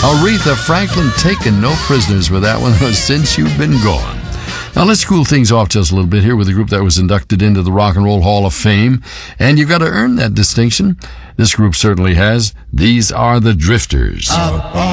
Aretha Franklin taking no prisoners with that one, Since You've Been Gone. Now let's cool things off just a little bit here with a group that was inducted into the Rock and Roll Hall of Fame, and you've got to earn that distinction. This group certainly has. These are the Drifters.